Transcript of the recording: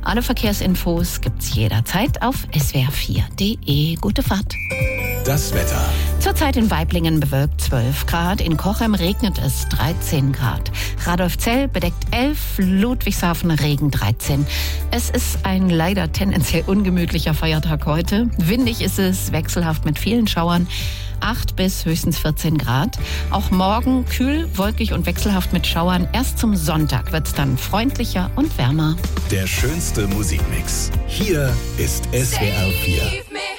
Alle Verkehrsinfos gibt's jederzeit auf swr4.de. Gute Fahrt. Das Wetter. Zurzeit in Waiblingen bewölkt 12 Grad, in Cochem regnet es 13 Grad. Radolfzell bedeckt 11, Ludwigshafen Regen 13. Es ist ein leider tendenziell ungemütlicher Feiertag heute. Windig ist es, wechselhaft mit vielen Schauern. 8 bis höchstens 14 Grad. Auch morgen kühl, wolkig und wechselhaft mit Schauern. Erst zum Sonntag wird's dann freundlicher und wärmer. Der schönste Musikmix. Hier ist SWR 4.